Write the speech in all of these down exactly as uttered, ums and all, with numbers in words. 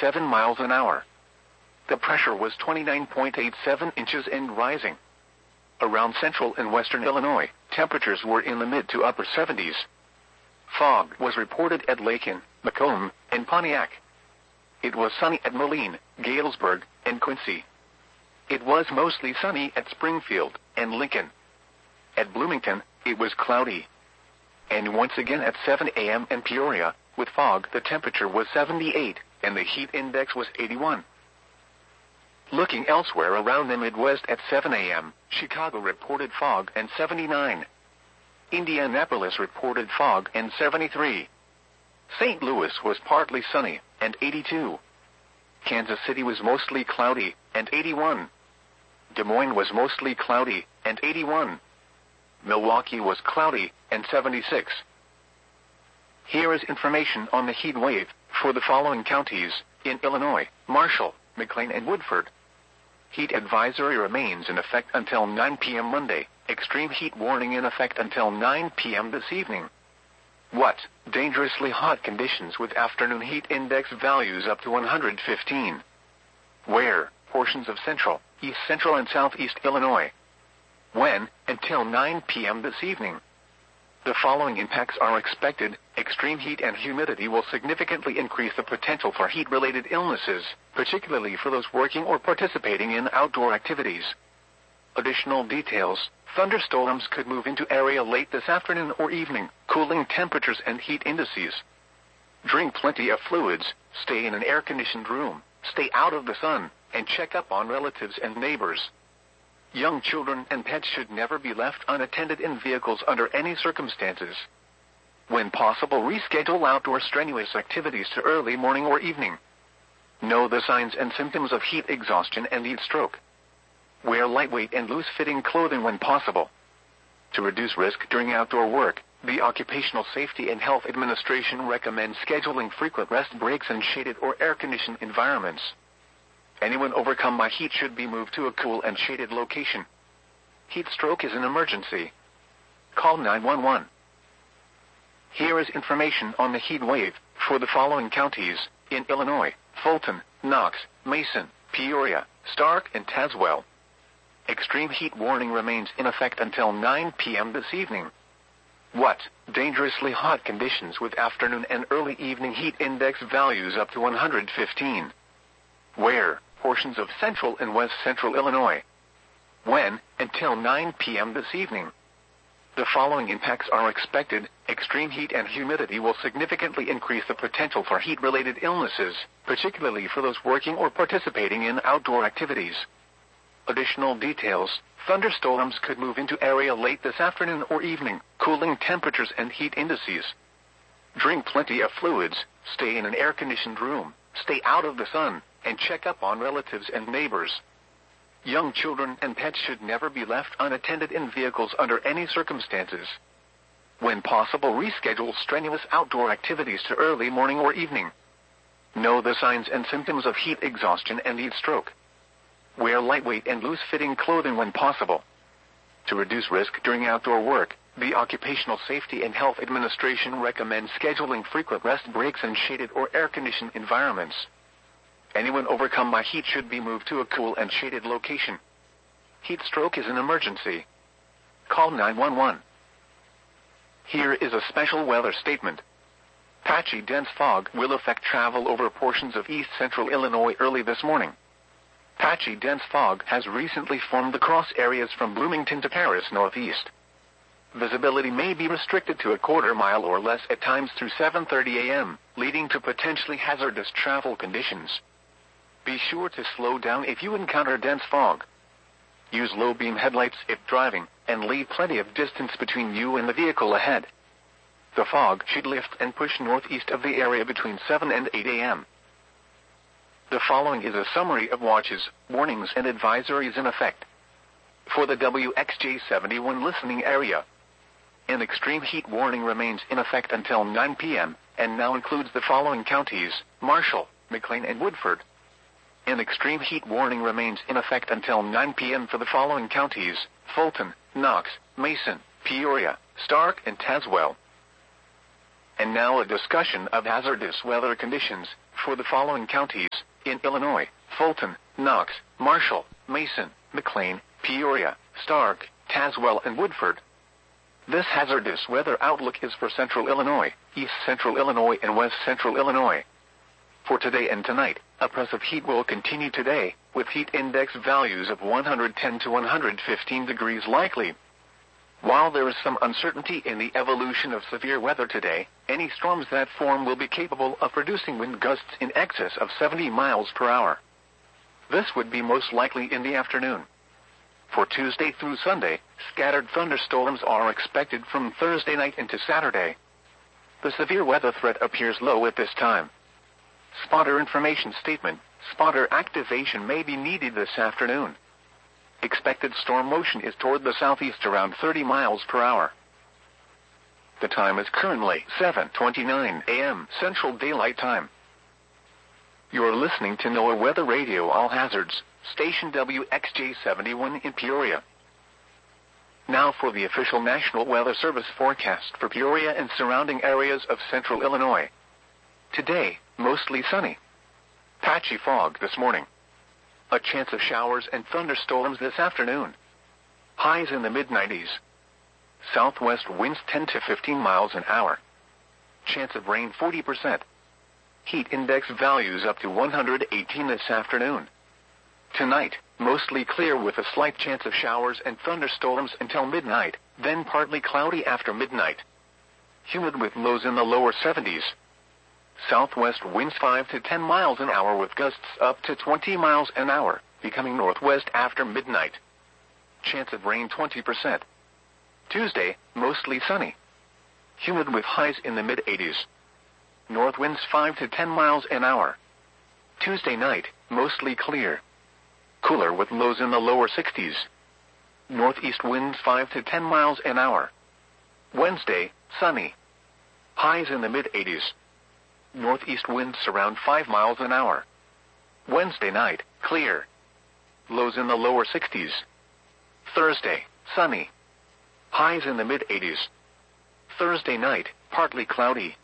seven miles an hour. The pressure was twenty-nine point eight seven inches and rising. Around central and western Illinois, temperatures were in the mid to upper seventies. Fog was reported at Lakin, Macomb, and Pontiac. It was sunny at Moline, Galesburg, and Quincy. It was mostly sunny at Springfield and Lincoln. At Bloomington, it was cloudy. And once again at seven a m in Peoria, with fog, the temperature was seventy-eight, and the heat index was eighty-one. Looking elsewhere around the Midwest at seven a m, Chicago reported fog and seventy-nine. Indianapolis reported fog and seventy-three. Saint Louis was partly sunny, and eighty-two. Kansas City was mostly cloudy, and eighty-one. Des Moines was mostly cloudy, and eighty-one. Milwaukee was cloudy, and seventy-six. Here is information on the heat wave for the following counties in Illinois: Marshall, McLean, and Woodford. Heat advisory remains in effect until nine p m Monday. Extreme heat warning in effect until nine p m this evening. What? Dangerously hot conditions with afternoon heat index values up to one hundred fifteen. Where? Portions of central, east central, and southeast Illinois. When? Until nine p m this evening. The following impacts are expected. Extreme heat and humidity will significantly increase the potential for heat-related illnesses, particularly for those working or participating in outdoor activities. Additional details: thunderstorms could move into area late this afternoon or evening, cooling temperatures and heat indices. Drink plenty of fluids, stay in an air-conditioned room, stay out of the sun, and check up on relatives and neighbors. Young children and pets should never be left unattended in vehicles under any circumstances. When possible, reschedule outdoor strenuous activities to early morning or evening. Know the signs and symptoms of heat exhaustion and heat stroke. Wear lightweight and loose-fitting clothing when possible. To reduce risk during outdoor work, the Occupational Safety and Health Administration recommends scheduling frequent rest breaks in shaded or air-conditioned environments. Anyone overcome by heat should be moved to a cool and shaded location. Heat stroke is an emergency. Call nine one one. Here is information on the heat wave for the following counties in Illinois: Fulton, Knox, Mason, Peoria, Stark, and Tazewell. Extreme heat warning remains in effect until nine p m this evening. What? Dangerously hot conditions with afternoon and early evening heat index values up to one hundred fifteen. Where? Portions of central and west central Illinois. When? Until nine p m this evening. The following impacts are expected. Extreme heat and humidity will significantly increase the potential for heat-related illnesses, particularly for those working or participating in outdoor activities. Additional details: thunderstorms could move into area late this afternoon or evening, cooling temperatures and heat indices. Drink plenty of fluids, stay in an air-conditioned room, stay out of the sun, and check up on relatives and neighbors. Young children and pets should never be left unattended in vehicles under any circumstances. When possible, reschedule strenuous outdoor activities to early morning or evening. Know the signs and symptoms of heat exhaustion and heat stroke. Wear lightweight and loose-fitting clothing when possible. To reduce risk during outdoor work, the Occupational Safety and Health Administration recommends scheduling frequent rest breaks in shaded or air-conditioned environments. Anyone overcome by heat should be moved to a cool and shaded location. Heat stroke is an emergency. Call nine one one. Here is a special weather statement. Patchy dense fog will affect travel over portions of east central Illinois early this morning. Patchy dense fog has recently formed across areas from Bloomington to Paris northeast. Visibility may be restricted to a quarter mile or less at times through seven thirty a m, leading to potentially hazardous travel conditions. Be sure to slow down if you encounter dense fog. Use low-beam headlights if driving, and leave plenty of distance between you and the vehicle ahead. The fog should lift and push northeast of the area between seven and eight a m The following is a summary of watches, warnings, and advisories in effect. For the W X J seventy-one listening area, an extreme heat warning remains in effect until nine p m and now includes the following counties: Marshall, McLean, and Woodford. An extreme heat warning remains in effect until nine p m for the following counties: Fulton, Knox, Mason, Peoria, Stark, and Tazewell. And now a discussion of hazardous weather conditions for the following counties in Illinois, Fulton, Knox, Marshall, Mason, McLean, Peoria, Stark, Tazewell, and Woodford. This hazardous weather outlook is for central Illinois, east central Illinois, and west central Illinois. For today and tonight, oppressive heat will continue today, with heat index values of one hundred ten to one hundred fifteen degrees likely. While there is some uncertainty in the evolution of severe weather today, any storms that form will be capable of producing wind gusts in excess of seventy miles per hour. This would be most likely in the afternoon. For Tuesday through Sunday, scattered thunderstorms are expected from Thursday night into Saturday. The severe weather threat appears low at this time. Spotter information statement: spotter activation may be needed this afternoon. Expected storm motion is toward the southeast around thirty miles per hour. The time is currently seven twenty-nine a m Central Daylight Time. You're listening to NOAA Weather Radio All Hazards, station W X J seventy-one in Peoria. Now for the official National Weather Service forecast for Peoria and surrounding areas of central Illinois. Today, mostly sunny. Patchy fog this morning. A chance of showers and thunderstorms this afternoon. Highs in the mid nineties. Southwest winds ten to fifteen miles an hour. Chance of rain forty percent. Heat index values up to one hundred eighteen this afternoon. Tonight, mostly clear with a slight chance of showers and thunderstorms until midnight, then partly cloudy after midnight. Humid with lows in the lower seventies. Southwest winds five to ten miles an hour with gusts up to twenty miles an hour, becoming northwest after midnight. Chance of rain twenty percent. Tuesday, mostly sunny. Humid with highs in the mid eighties. North winds five to ten miles an hour. Tuesday night, mostly clear. Cooler with lows in the lower sixties. Northeast winds five to ten miles an hour. Wednesday, sunny. Highs in the mid eighties. Northeast winds around five miles an hour. Wednesday night, clear. Lows in the lower sixties. Thursday, sunny. Highs in the mid eighties. Thursday night, partly cloudy.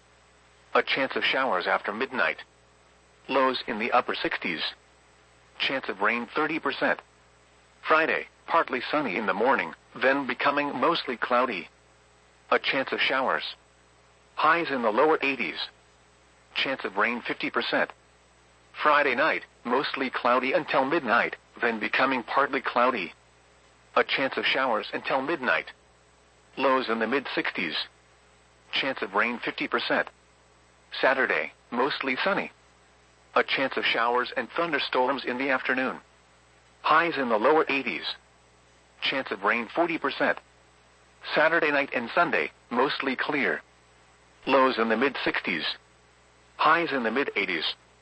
A chance of showers after midnight. Lows in the upper sixties. Chance of rain thirty percent. Friday, partly sunny in the morning, then becoming mostly cloudy. A chance of showers. Highs in the lower eighties. Chance of rain fifty percent. Friday night, mostly cloudy until midnight, then becoming partly cloudy. A chance of showers until midnight. Lows in the mid sixties. Chance of rain fifty percent. Saturday, mostly sunny. A chance of showers and thunderstorms in the afternoon. Highs in the lower eighties. Chance of rain forty percent. Saturday night and Sunday, mostly clear. Lows in the mid sixties. Highs in the mid eighties.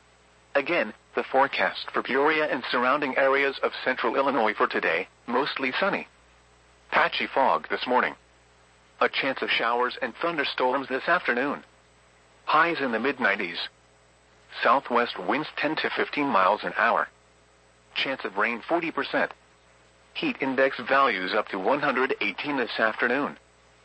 Again, the forecast for Peoria and surrounding areas of central Illinois for today, mostly sunny. Patchy fog this morning. A chance of showers and thunderstorms this afternoon. Highs in the mid nineties. Southwest winds ten to fifteen miles an hour. Chance of rain forty percent. Heat index values up to one hundred eighteen this afternoon.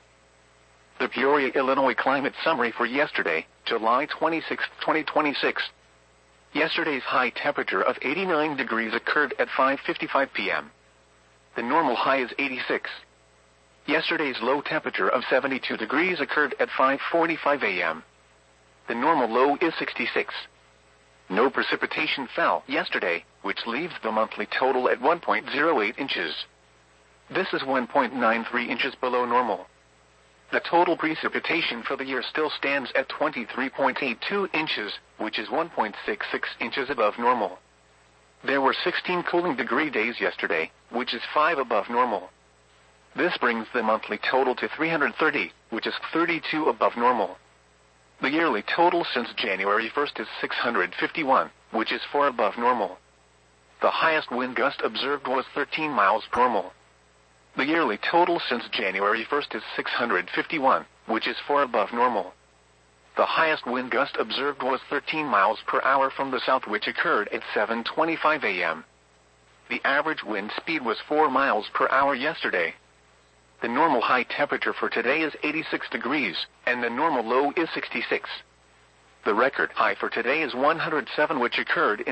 The Peoria, Illinois climate summary for yesterday, July twenty-sixth, twenty twenty-six. Yesterday's high temperature of eighty-nine degrees occurred at five fifty-five p m The normal high is eighty-six. Yesterday's low temperature of seventy-two degrees occurred at five forty-five a m The normal low is sixty-six. No precipitation fell yesterday, which leaves the monthly total at one point zero eight inches. This is one point nine three inches below normal. The total precipitation for the year still stands at twenty-three point eight two inches, which is one point six six inches above normal. There were sixteen cooling degree days yesterday, which is five above normal. This brings the monthly total to three hundred thirty, which is thirty-two above normal. The yearly total since January first is six hundred fifty-one, which is four above normal. The highest wind gust observed was thirteen miles per normal. The yearly total since January first is six hundred fifty-one, which is four above normal. The highest wind gust observed was thirteen miles per hour from the south, which occurred at seven twenty-five a m The average wind speed was four miles per hour yesterday. The normal high temperature for today is eighty-six degrees, and the normal low is sixty-six. The record high for today is one hundred seven, which occurred in